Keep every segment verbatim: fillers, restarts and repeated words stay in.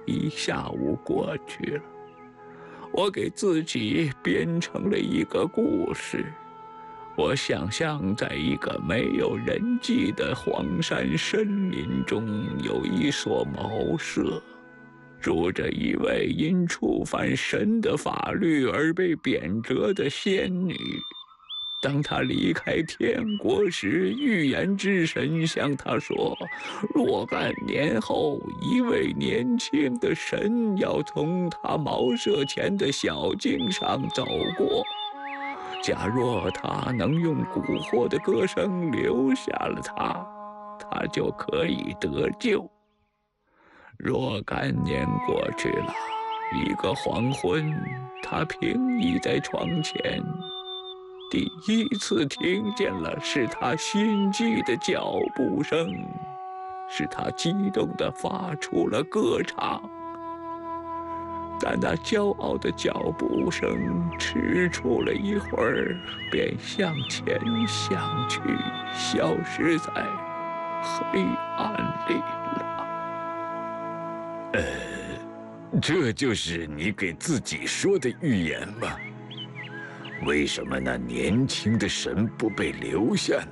一下午过去了，我给自己编成了一个故事。我想象在一个没有人迹的荒山森林中，有一所茅舍，住着一位因触犯神的法律而被贬谪的仙女。当她离开天国时，预言之神向她说，若干年后，一位年轻的神要从她茅舍前的小径上走过，假若他能用蛊惑的歌声留下了他，他就可以得救。若干年过去了，一个黄昏，他平倚在床前，第一次听见了是他心悸的脚步声，使他激动地发出了歌唱。但那骄傲的脚步声迟处了一会儿，便向前向去，消失在黑暗里了。 呃，这就是你给自己说的预言吗？为什么那年轻的神不被留下呢？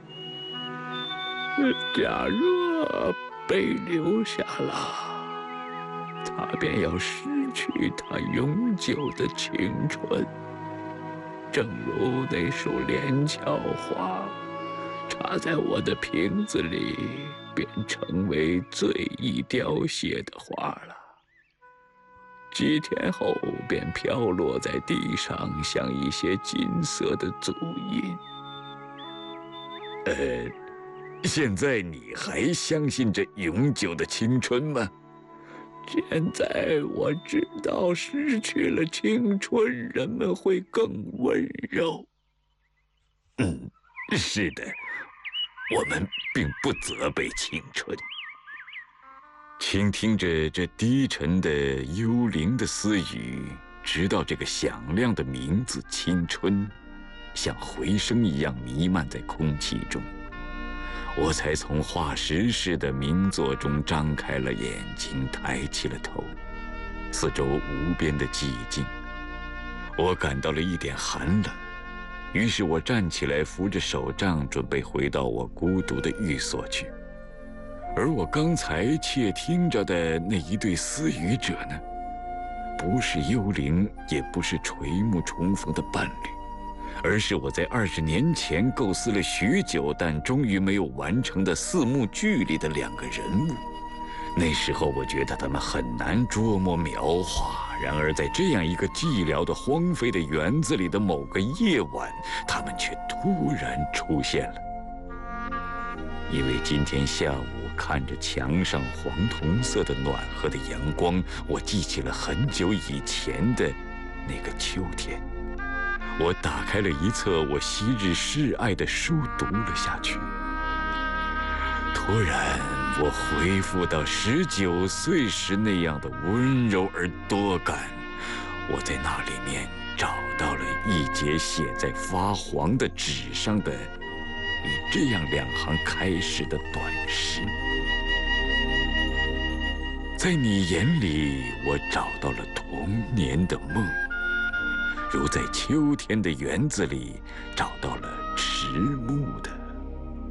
假若被留下了，他便要失去他永久的青春，正如那束连翘花插在我的瓶子里，便成为最易凋谢的花了。几天后便飘落在地上，像一些金色的足印。 呃，现在你还相信这永久的青春吗？ 现在我知道，失去了青春，人们会更温柔。 嗯，是的，我们并不责备青春。倾听着这低沉的幽灵的私语，直到这个响亮的名字“青春”像回声一样弥漫在空气中，我才从化石似的名作中张开了眼睛，抬起了头。四周无边的寂静，我感到了一点寒冷，于是我站起来，扶着手杖，准备回到我孤独的寓所去。而我刚才窃听着的那一对私语者呢，不是幽灵，也不是垂暮重逢的伴侣，而是我在二十年前构思了许久，但终于没有完成的四幕剧里的两个人物。那时候我觉得他们很难捉摸描画，然而在这样一个寂寥的荒废的园子里的某个夜晚，他们却突然出现了。因为今天下午看着墙上黄铜色的暖和的阳光，我记起了很久以前的那个秋天。我打开了一册我昔日挚爱的书，读了下去。突然，我恢复到十九岁时那样的温柔而多感。我在那里面找到了一节写在发黄的纸上的以这样两行开始的短诗：在你眼里，我找到了童年的梦，如在秋天的园子里找到了迟暮的